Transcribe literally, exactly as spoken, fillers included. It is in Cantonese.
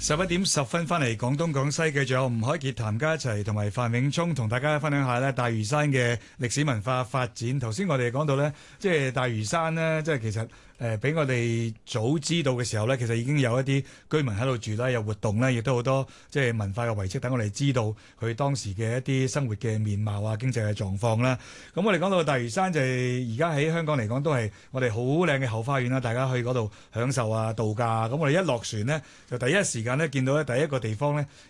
十一點十分翻嚟廣東廣西嘅，仲有吳凱傑、譚家齊同埋范永聰同大家分享下咧大嶼山嘅歷史文化發展。頭先我哋講到咧，即係大嶼山咧，即係其實誒俾我哋早知道嘅時候咧，其實已經有一啲居民喺度住啦，有活動咧，亦都好多即係文化嘅遺跡等我哋知道佢當時嘅一啲生活嘅面貌啊、經濟嘅狀況啦。咁我哋講到大嶼山就係而家喺香港嚟講都係我哋好靚嘅後花園啦，大家去嗰度享受啊、度假啊。咁我哋一落船呢，就第一時間咧見到咧第一個地方咧